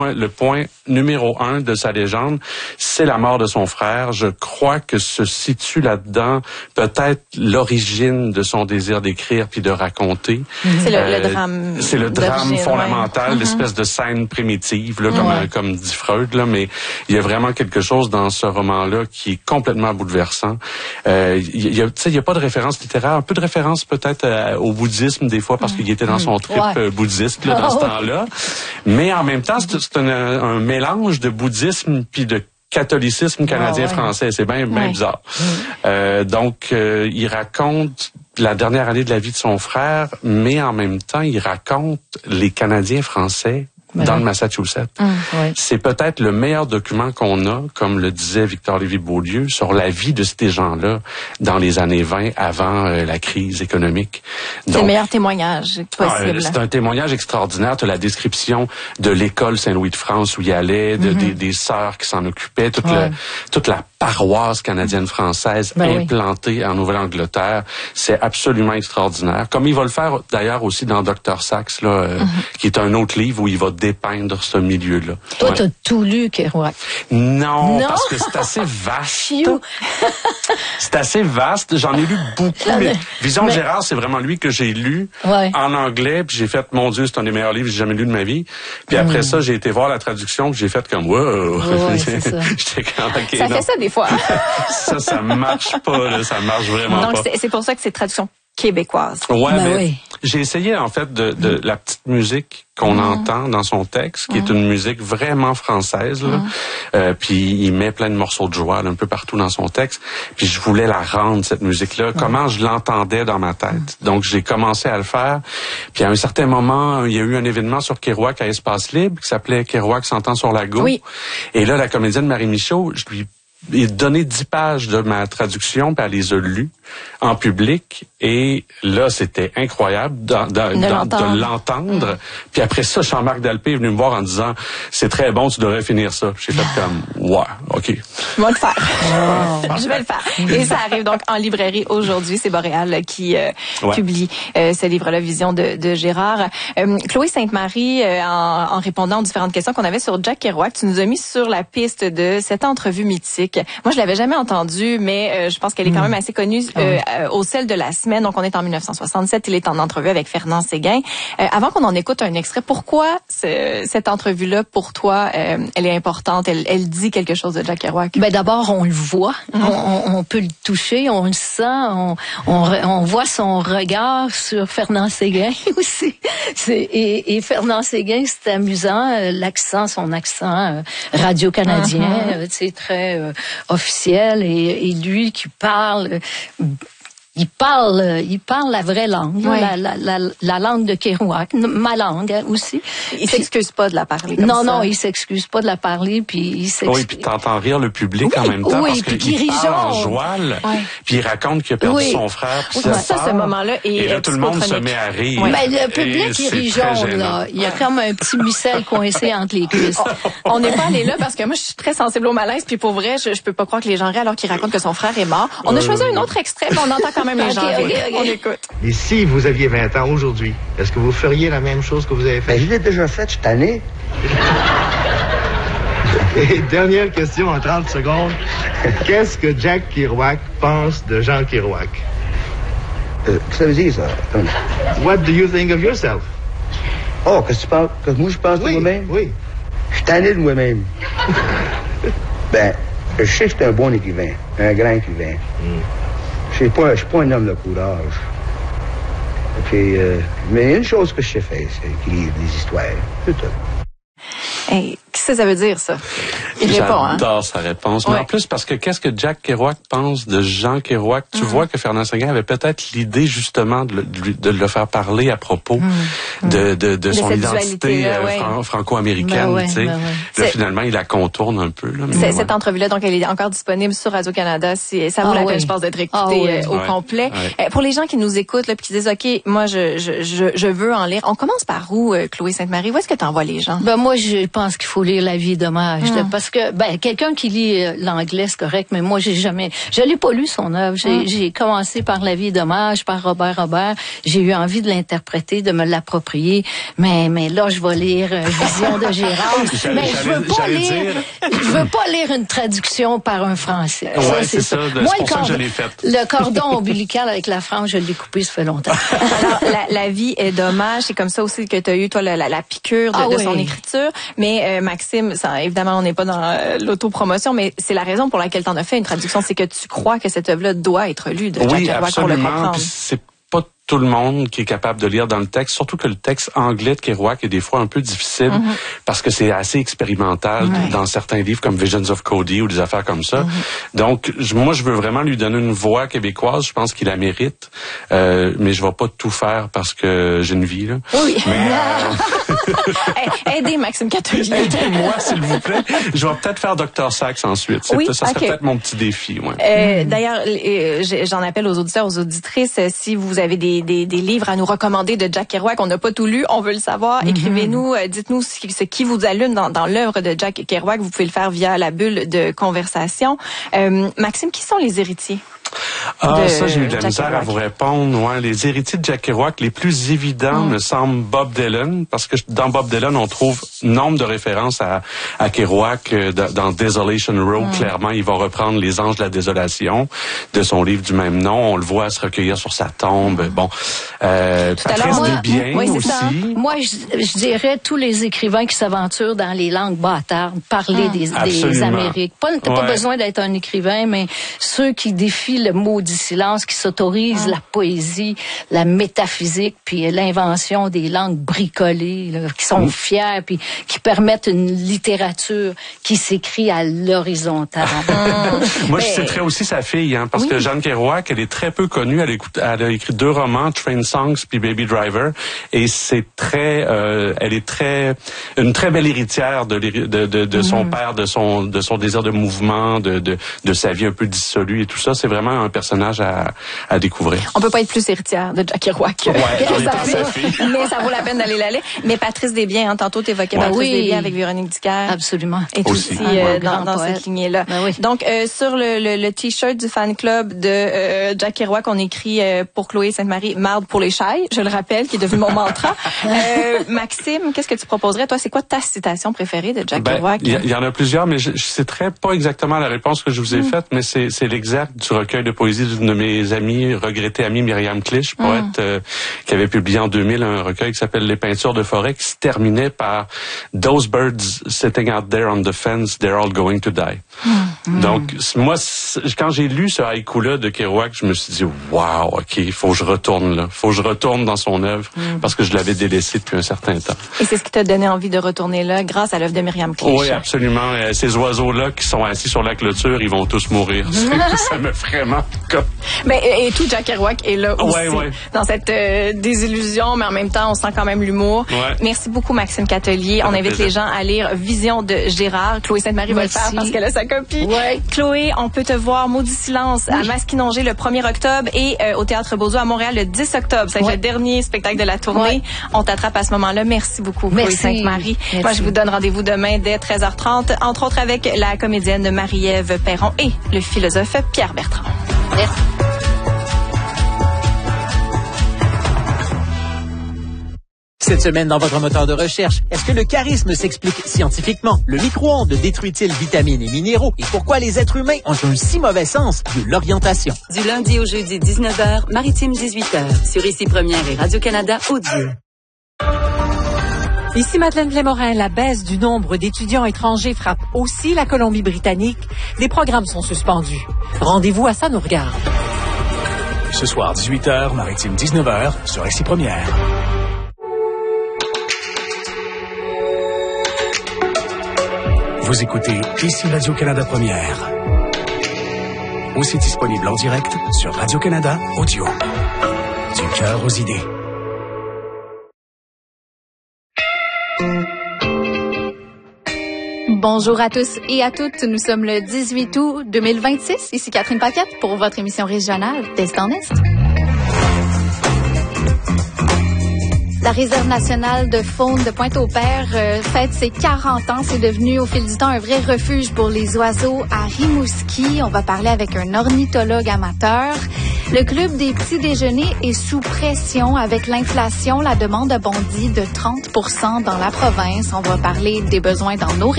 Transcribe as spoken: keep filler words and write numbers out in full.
Le point numéro un de sa légende, c'est la mort de son frère. Je crois que se situe là-dedans peut-être l'origine de son désir d'écrire puis de raconter. C'est le, euh, le drame. C'est le drame fondamental, ouais. l'espèce de scène primitive, là, comme, ouais. comme dit Freud. Là, mais il y a vraiment quelque chose dans ce roman-là qui est complètement bouleversant. Euh, il y a, tu sais, il y a pas de référence littéraire, un peu de référence peut-être euh, au bouddhisme des fois parce mmh. qu'il était dans son trip ouais. euh, bouddhiste là, dans oh, ce temps-là. Mais en même temps, c'est, c'est un, un mélange de bouddhisme puis de catholicisme canadien-français. Oh, ouais. C'est bien bien ouais. bizarre. Mmh. Euh, donc, euh, il raconte la dernière année de la vie de son frère, mais en même temps, il raconte les Canadiens français dans ouais. le Massachusetts. Mmh, ouais. C'est peut-être le meilleur document qu'on a, comme le disait Victor Lévy-Beaulieu, sur la vie de ces gens-là dans les années vingt, avant euh, la crise économique. Donc, c'est le meilleur témoignage possible. Euh, c'est un témoignage extraordinaire. Tu as la description de l'école Saint-Louis de France où il allait, de, mmh. des, des sœurs qui s'en occupaient, toute, ouais. le, toute la paroisse canadienne-française ben implantée oui. en Nouvelle-Angleterre. C'est absolument extraordinaire. Comme il va le faire d'ailleurs aussi dans docteur Sax, là, euh, mmh. qui est un autre livre où il va dépeindre ce milieu-là. Toi, ouais. t'as tout lu, Kerouac. Non, non, parce que c'est assez vaste. C'est assez vaste. J'en ai lu beaucoup. Mais Vision de Gérard, c'est vraiment lui que j'ai lu ouais. en anglais. Puis j'ai fait, mon Dieu, c'est un des meilleurs livres que j'ai jamais lu de ma vie. Puis après mm. ça, j'ai été voir la traduction. Puis j'ai fait comme, wow. Ouais, c'est ça. J'étais comme, okay, ça non. fait ça des fois. ça, ça marche pas. Là, ça marche vraiment Donc, pas. Donc c'est pour ça que c'est traduction québécoise. Ouais, ben mais oui. j'ai essayé en fait de, de mm. la petite musique qu'on mmh. entend dans son texte, qui mmh. est une musique vraiment française. Là. Mmh. Euh, puis il met plein de morceaux de joie là, un peu partout dans son texte. Puis je voulais la rendre, cette musique-là, mmh. comment je l'entendais dans ma tête. Mmh. Donc j'ai commencé à le faire. Puis à un certain moment, il y a eu un événement sur Kerouac à Espace Libre qui s'appelait Kerouac s'entend sur la go. Oui. Et là, la comédienne Marie Michaud, je lui ai donné dix pages de ma traduction, puis elle les a lues en public. Et là, c'était incroyable de, de, de, de l'entendre. Mmh. Puis après ça, Jean-Marc Dalpé est venu me voir en disant « C'est très bon, tu devrais finir ça. » J'ai fait comme « Ouais, OK. » Je vais le faire. Oh. Je vais le faire. Et ça arrive donc en librairie aujourd'hui. C'est Boréal qui euh, ouais. publie euh, ce livre-là, Vision de, de Gérard. Euh, Chloé Sainte-Marie, euh, en, en répondant aux différentes questions qu'on avait sur Jack Kerouac, tu nous as mis sur la piste de cette entrevue mythique. Moi, je l'avais jamais entendue, mais euh, je pense qu'elle est quand même assez connue euh, euh, au sel de la semaine. Donc, on est en dix-neuf cent soixante-sept. Il est en entrevue avec Fernand Séguin. Euh, avant qu'on en écoute un extrait, pourquoi ce, cette entrevue-là, pour toi, euh, elle est importante? Elle, elle dit quelque chose de Jack Kerouac? Ben d'abord, on le voit. Mm-hmm. on, on peut le toucher, on le sent. On, on, on voit son regard sur Fernand Séguin aussi. C'est, et, et Fernand Séguin, c'est amusant. L'accent, son accent euh, radio-canadien, mm-hmm. euh, c'est très euh, officiel. Et, et lui qui parle... Euh, Il parle, il parle la vraie langue, ouais. la, la, la, la langue de Kerouac, ma langue aussi. Il puis, s'excuse pas de la parler comme non, ça. Non, non, il s'excuse pas de la parler, puis il s'excuse. Oui, puis t'entends rire le public oui, en même temps, oui, parce qu'il parle en joual, ouais. puis il raconte qu'il a perdu oui. son frère, puis oui, ça, ça, ce moment-là, et, et là, tout le monde se met à rire. Ouais. Ben, le public, il rit jaune, là. Il y a comme un petit micelle coincé entre les cuisses. On n'est pas allé là, parce que moi, je suis très sensible au malaise, puis pour vrai, je, je peux pas croire que les gens rient alors qu'ils racontent que son frère est mort. On a euh... choisi un autre extrait, mais on entend quand même les gens okay, rire. Okay. On écoute. Et si vous aviez vingt ans aujourd'hui, est-ce que vous feriez la même chose que vous avez fait? Ben, je l'ai déjà fait, je suis tanné. Et dernière question en trente secondes. Qu'est-ce que Jack Kerouac pense de Jean Kerouac? Euh, qu'est-ce que ça veut dire, ça? What do you think of yourself? Oh, qu'est-ce que tu penses? Que moi, je pense oui, de moi-même? Oui. Je suis tanné de moi-même. Ben, je sais que c'est un bon écrivain, un grand écrivain. Mm. Je ne suis pas un homme de courage. Puis, euh, mais une chose que je sais faire, c'est écrire des histoires. C'est tout. Hey, qu'est-ce que ça veut dire, ça? Il répond, hein? J'adore sa réponse. Ouais. Mais en plus, parce que qu'est-ce que Jack Kerouac pense de Jean Kerouac? Tu mm-hmm. vois que Fernand Séguin avait peut-être l'idée, justement, de le, de le faire parler à propos mm-hmm. de, de, de, de son identité euh, ouais. fran- franco-américaine, ben ouais, tu sais. Ben ouais. Là, finalement, il la contourne un peu, là. Mais c'est, ouais. Cette entrevue-là, donc, elle est encore disponible sur Radio-Canada. Si, ça vaut ah la oui. peine, je pense, d'être écoutée ah oui. euh, au ouais. complet. Ouais. Euh, pour les gens qui nous écoutent, là, puis qui disent, OK, moi, je, je, je, je veux en lire. On commence par où, euh, Chloé Sainte-Marie? Où est-ce que tu envoies les gens? Ben, moi, je pense qu'il faut lire La vie d'hommage, mm. parce que, ben, quelqu'un qui lit euh, l'anglais, c'est correct, mais moi, j'ai jamais, je l'ai pas lu son œuvre. J'ai, mm. j'ai commencé par La vie d'hommage, par Robert Robert. J'ai eu envie de l'interpréter, de me l'approprier, mais, mais là, je vais lire euh, Vision de Gérard. mais je veux pas lire, dire... je veux pas lire une traduction par un Français. Ouais, ça, c'est, c'est ça. ça. De, moi, c'est le, pour cordon, ça que je l'ai fait. le cordon ombilical avec la France, je l'ai coupé, ça fait longtemps. Alors, la, la vie est dommage. C'est comme ça aussi que tu as eu, toi, la, la, la piqûre de, ah, de oui. son écriture. Mais euh, Maxime, ça, évidemment, on n'est pas dans euh, l'autopromotion, mais c'est la raison pour laquelle tu en as fait une traduction. C'est que tu crois que cette œuvre-là doit être lue de Jack oui, Kerouac pour le comprendre. Puis c'est pas tout le monde qui est capable de lire dans le texte, surtout que le texte anglais de Kerouac est des fois un peu difficile mm-hmm. parce que c'est assez expérimental ouais. dans certains livres comme Visions of Cody ou des affaires comme ça. Mm-hmm. Donc, je, moi, je veux vraiment lui donner une voix québécoise. Je pense qu'il la mérite, euh, mais je vais pas tout faire parce que j'ai une vie, là. Oui. Mais, euh... Aidez Maxime Catelier. Aidez-moi, s'il vous plaît. Je vais peut-être faire docteur Sax ensuite. C'est, oui? Ça serait okay. peut-être mon petit défi. Ouais. Euh, mm-hmm. D'ailleurs, euh, j'en appelle aux auditeurs, aux auditrices, si vous avez des Des, des livres à nous recommander de Jack Kerouac. On n'a pas tout lu, on veut le savoir. Mm-hmm. Écrivez-nous, euh, dites-nous ce qui, ce qui vous allume dans, dans l'œuvre de Jack Kerouac. Vous pouvez le faire via la bulle de conversation. Euh, Maxime, qui sont les héritiers? Ah, ça, j'ai eu de la misère Kerouac. à vous répondre. Ouais, les héritiers de Jack Kerouac, les plus évidents mm. me semblent Bob Dylan, parce que dans Bob Dylan, on trouve nombre de références à, à Kerouac. Euh, dans Desolation Row, mm. clairement, il va reprendre Les Anges de la Désolation de son livre du même nom. On le voit se recueillir sur sa tombe. Bon, euh, Patrice Desbiens oui, aussi. Ça. Moi, je, je dirais tous les écrivains qui s'aventurent dans les langues bâtardes, parler mm. des, des Amériques. Pas, t'as ouais. pas besoin d'être un écrivain, mais ceux qui défient le maudit silence, qui s'autorise ah. la poésie, la métaphysique, puis l'invention des langues bricolées, là, qui sont mmh. fiers, puis qui permettent une littérature qui s'écrit à l'horizontale. Moi, mais... je citerais aussi sa fille, hein, parce oui. que Jeanne Kerouac, elle est très peu connue. Elle, écoute, elle a écrit deux romans, Train Songs puis Baby Driver, et c'est très, euh, elle est très, une très belle héritière de, de, de, de mmh. son père, de son, de son désir de mouvement, de, de, de sa vie un peu dissolue et tout ça. C'est vraiment un personnage à, à découvrir. On peut pas être plus héritière de Jack Kerouac. Ouais, sa fille. Mais ça vaut la peine d'aller la lire. Mais Patrice Desbiens, hein, tantôt tu évoquais ouais. Patrice oui. Desbiens avec Véronique Dicker. Absolument. Et aussi, aussi euh, dans, dans cette lignée-là. Ben oui. Donc, euh, sur le, le, le T-shirt du fan club de euh, Jack Kerouac, on écrit euh, pour Chloé Sainte-Marie, marde pour les chailles, je le rappelle, qui est devenu mon mantra. euh, Maxime, qu'est-ce que tu proposerais? Toi, c'est quoi ta citation préférée de Jack ben, Kerouac? Il y, y en a plusieurs, mais je, je citerai pas exactement la réponse que je vous ai mm. faite, mais c'est, c'est l'exergue du recueil de poésie d'une de mes amies, regrettée amie Myriam Clich, poète mm. euh, qui avait publié en deux mille un recueil qui s'appelle Les peintures de forêt, qui se terminait par Those birds sitting out there on the fence, they're all going to die. Mm. Donc, moi, quand j'ai lu ce haïku-là de Kerouac, je me suis dit, wow, OK, il faut que je retourne là. Il faut que je retourne dans son œuvre mm. parce que je l'avais délaissé depuis un certain temps. Et c'est ce qui t'a donné envie de retourner là grâce à l'œuvre de Myriam Clich. Oui, absolument. Euh, ces oiseaux-là qui sont assis sur la clôture, ils vont tous mourir. Ça me vraiment comme... Mais, et tout Jack Kerouac est là aussi. Ouais, ouais. Dans cette euh, désillusion, mais en même temps, on sent quand même l'humour. Ouais. Merci beaucoup, Maxime Catelier. On invite les gens à lire Vision de Gérard. Chloé Sainte-Marie va le faire parce qu'elle a sa copie. Ouais. Chloé, on peut te voir Maudit Silence oui. à Masquinongé le premier octobre et euh, au Théâtre Beauzou à Montréal le dix octobre. C'est ouais. le dernier spectacle de la tournée. Ouais. On t'attrape à ce moment-là. Merci beaucoup, Chloé Sainte-Marie. Merci. Moi, je vous donne rendez-vous demain dès treize heures trente, entre autres avec la comédienne Marie-Ève Perron et le philosophe Pierre Bertrand. Merci. Cette semaine, dans votre moteur de recherche, est-ce que le charisme s'explique scientifiquement? Le micro-ondes détruit-il vitamines et minéraux? Et pourquoi les êtres humains ont un si mauvais sens de l'orientation? Du lundi au jeudi, dix-neuf heures, Maritime dix-huit heures, sur Ici Première et Radio-Canada Audio. Ici Madeleine Blais-Morin, la baisse du nombre d'étudiants étrangers frappe aussi la Colombie-Britannique. Les programmes sont suspendus. Rendez-vous à Ça nous regarde. Ce soir, dix-huit heures, Maritime dix-neuf heures, sur Ici Première. Vous écoutez Ici Radio-Canada Première. Aussi disponible en direct sur Radio-Canada Audio. Du cœur aux idées. Bonjour à tous et à toutes. Nous sommes le dix-huit août deux mille vingt-six. Ici Catherine Paquette pour votre émission régionale d'Est en Est. La Réserve nationale de faune de Pointe-au-Père euh, fête ses quarante ans. C'est devenu au fil du temps un vrai refuge pour les oiseaux à Rimouski. On va parler avec un ornithologue amateur. Le club des petits déjeuners est sous pression. Avec l'inflation, la demande a bondi de trente pour cent dans la province. On va parler des besoins dans nos